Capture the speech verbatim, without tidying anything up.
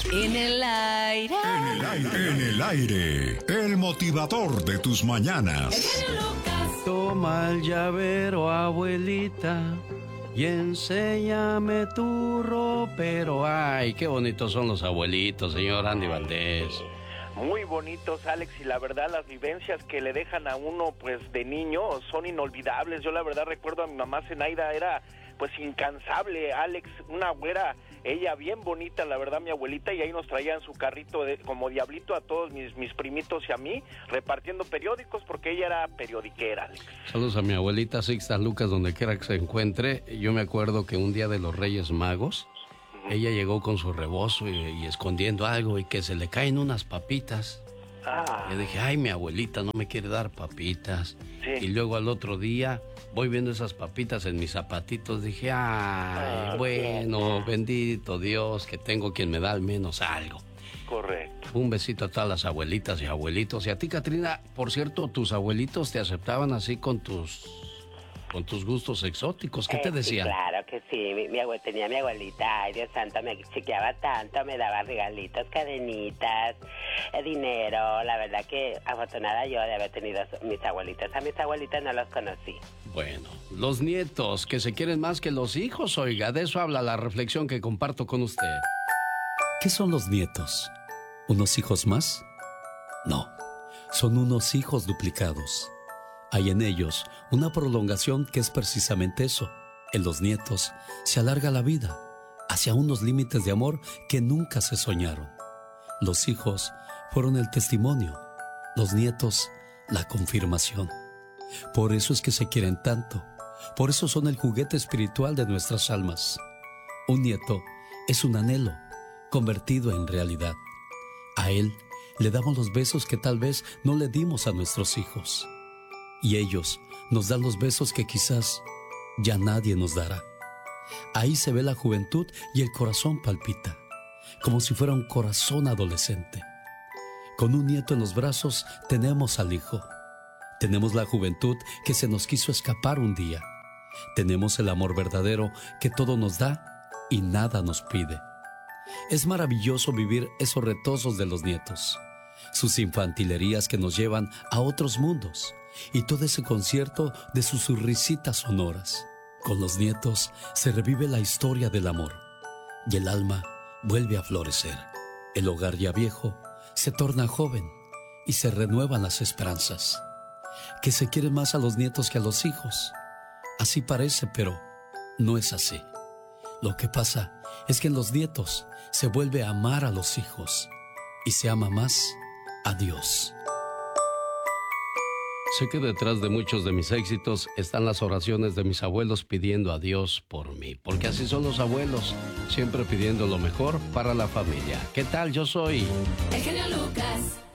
En el aire. En el aire. En el aire. El motivador de tus mañanas. El genio Lucas. Toma el llavero, abuelita, y enséñame tu ropero. Ay, qué bonitos son los abuelitos, señor Andy Valdés. Muy bonitos, Alex, y la verdad las vivencias que le dejan a uno pues de niño son inolvidables. Yo la verdad recuerdo a mi mamá Zenaida, era pues incansable, Alex, una güera, ella bien bonita, la verdad, mi abuelita, y ahí nos traía en su carrito de, como diablito a todos mis, mis primitos y a mí, repartiendo periódicos, porque ella era periodiquera, Alex. Saludos a mi abuelita Sixta Lucas, donde quiera que se encuentre. Yo me acuerdo que un día de los Reyes Magos, uh-huh, ella llegó con su rebozo y, y escondiendo algo, y que se le caen unas papitas. Ah. Yo dije, ay, mi abuelita no me quiere dar papitas. Sí. Y luego al otro día voy viendo esas papitas en mis zapatitos. Dije, ay, ah, bueno, sí, bendito Dios, que tengo quien me da al menos algo. Correcto. Un besito a todas las abuelitas y abuelitos. Y a ti, Catrina, por cierto, tus abuelitos te aceptaban así con tus... con tus gustos exóticos. ¿Qué eh, te decían? Sí, claro que sí. Mi, mi abuela, tenía mi abuelita, ay Dios santo, me chequeaba tanto, me daba regalitos, cadenitas, eh, dinero. La verdad que afortunada yo de haber tenido mis abuelitas. A mis abuelitas no los conocí. Bueno, los nietos que se quieren más que los hijos, oiga, de eso habla la reflexión que comparto con usted. ¿Qué son los nietos? ¿Unos hijos más? No, son unos hijos duplicados. Hay en ellos una prolongación que es precisamente eso. En los nietos se alarga la vida hacia unos límites de amor que nunca se soñaron. Los hijos fueron el testimonio, los nietos la confirmación. Por eso es que se quieren tanto, por eso son el juguete espiritual de nuestras almas. Un nieto es un anhelo convertido en realidad. A él le damos los besos que tal vez no le dimos a nuestros hijos. Y ellos nos dan los besos que quizás ya nadie nos dará. Ahí se ve la juventud y el corazón palpita, como si fuera un corazón adolescente. Con un nieto en los brazos tenemos al hijo. Tenemos la juventud que se nos quiso escapar un día. Tenemos el amor verdadero que todo nos da y nada nos pide. Es maravilloso vivir esos retozos de los nietos, sus infantilerías que nos llevan a otros mundos, y todo ese concierto de sus risitas sonoras. Con los nietos se revive la historia del amor y el alma vuelve a florecer. El hogar ya viejo se torna joven y se renuevan las esperanzas. Que se quieren más a los nietos que a los hijos. Así parece, pero no es así. Lo que pasa es que en los nietos se vuelve a amar a los hijos y se ama más a Dios. Sé que detrás de muchos de mis éxitos están las oraciones de mis abuelos pidiendo a Dios por mí, porque así son los abuelos, siempre pidiendo lo mejor para la familia. ¿Qué tal? Yo soy el genio Lucas.